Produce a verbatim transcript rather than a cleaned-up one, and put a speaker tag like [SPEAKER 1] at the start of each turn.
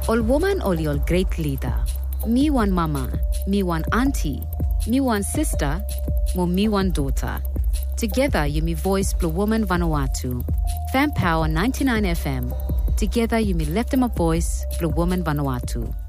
[SPEAKER 1] Ol woman oli ol great leader. Me one mama, me one auntie, me one sister, mo me one daughter. Together you me voice Blue Woman Vanuatu. Fan Power ninety-nine F M. Together you me left them a voice Blue Woman Vanuatu.